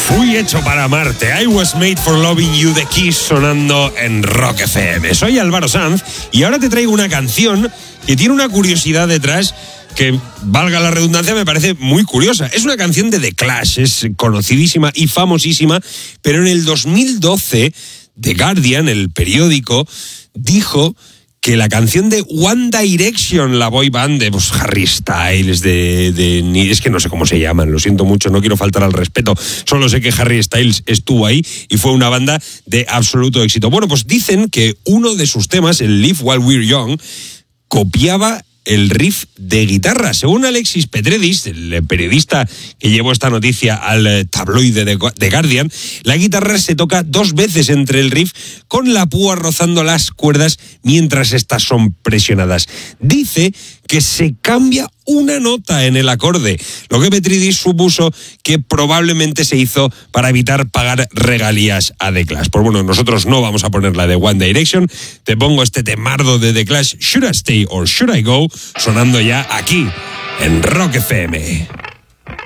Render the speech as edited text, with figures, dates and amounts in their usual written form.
Fui hecho para amarte. I was made for loving you, The Kiss, sonando en Rock FM. Soy Álvaro Sanz y ahora te traigo una canción que tiene una curiosidad detrás que, valga la redundancia, me parece muy curiosa. Es una canción de The Clash, es conocidísima y famosísima, pero en el 2012 The Guardian, el periódico, dijo que la canción de One Direction, la boy band de Harry Styles, es que no sé cómo se llaman, lo siento mucho, no quiero faltar al respeto, solo sé que Harry Styles estuvo ahí y fue una banda de absoluto éxito. Bueno, pues dicen que uno de sus temas, el Live While We're Young, copiaba el riff de guitarra. Según Alexis Petridis, el periodista que llevó esta noticia al tabloide de The Guardian, la guitarra se toca 2 veces entre el riff con la púa rozando las cuerdas mientras estas son presionadas. Dice que se cambia una nota en el acorde, lo que Petridis supuso que probablemente se hizo para evitar pagar regalías a The Clash. Pues bueno, nosotros no vamos a poner la de One Direction, te pongo este temardo de The Clash, Should I Stay or Should I Go, sonando ya aquí en Rock FM.